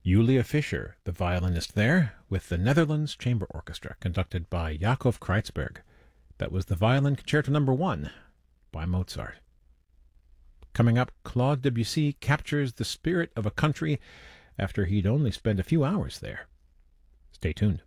Julia Fischer, the violinist there, with the Netherlands Chamber Orchestra, conducted by Yakov Kreitzberg. That was the Violin Concerto No. 1 by Mozart. Coming up, Claude Debussy captures the spirit of a country after he'd only spent a few hours there. Stay tuned.